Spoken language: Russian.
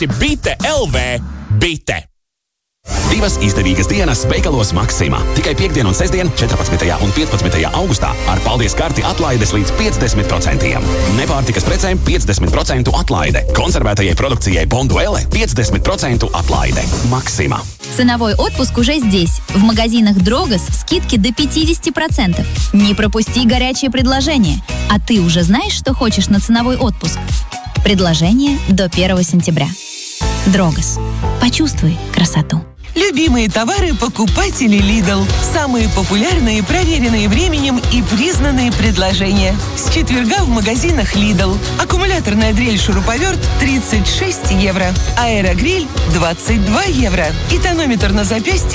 Bite LV Bite. Divas izdevīgas dienas veikalos Maksima. Tikai piekdien un sestdien, 14. un 15. augustā, ar paldies karti atlaides līdz 50%. Nepārtikas precēm 50% atlaide. Konservētajai produkcijai Bonduelle 50% atlaide. Maksima. Ценовой отпуск уже здесь. В магазинах Дрогос скидки до 50%. Не пропусти горячее предложение. А ты уже знаешь, что хочешь на ценовой отпуск? Предложение до 1 сентября. Дрогос. Почувствуй красоту. Любимые товары покупателей Lidl. Самые популярные, проверенные временем и признанные предложения. С четверга в магазинах Lidl. Аккумуляторная дрель-шуруповерт 36 евро. Аэрогриль 22 евро. И тонометр на запястье